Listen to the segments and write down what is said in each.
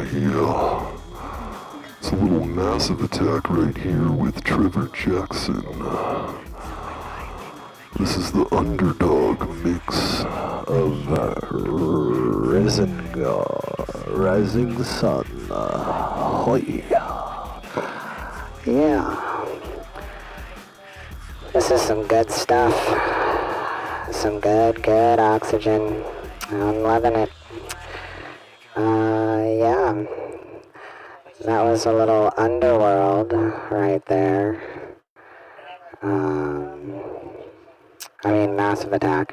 Yeah. It's a little Massive Attack right here with Trevor Jackson. This is the Underdog mix of Rising Sun. Hoy. Yeah. This is some good stuff. Some good oxygen. I'm loving it. Yeah. That was a little Underworld right there. Massive Attack.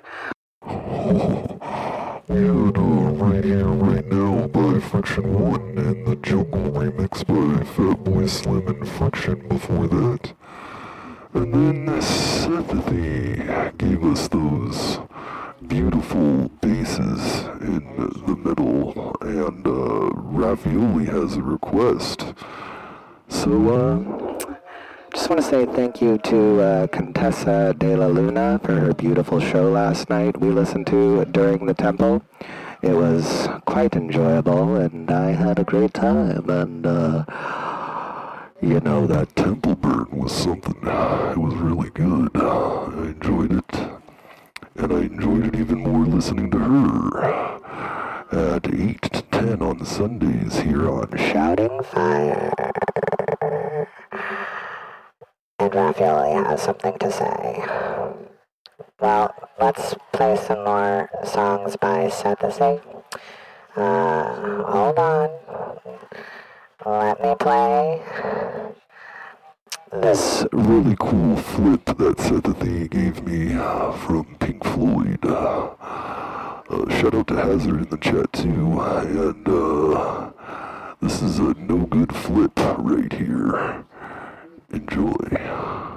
Yeah, right here, right now by Friction 1 and the Jungle remix by Fatboy Slim and Friction before that. And then Sympathy gave us those beautiful basses in the middle, and Ravioli has a request. So, just want to say thank you to Contessa De La Luna for her beautiful show last night we listened to during the tempo. It was quite enjoyable, and I had a great time, and, that temple burn was something. It was really good. I enjoyed it, and I enjoyed it even more listening to her at 8 to 10 on Sundays here on Shouting Fire. And Ravioli has something to say. Well, let's play some more songs by Synthesis. Hold on. Let me play this really cool flip that Synthesis gave me from Pink Floyd. Shout out to Hazard in the chat too. And this is a no good flip right here. Enjoy.